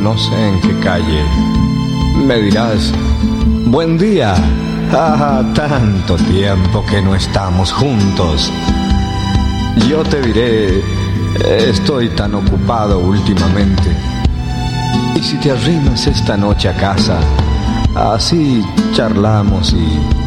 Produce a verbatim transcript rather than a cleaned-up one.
no sé en qué calle. Me dirás, buen día. Ah, tanto tiempo que no estamos juntos. Yo te diré, estoy tan ocupado últimamente. Y si te arrimas esta noche a casa, así charlamos y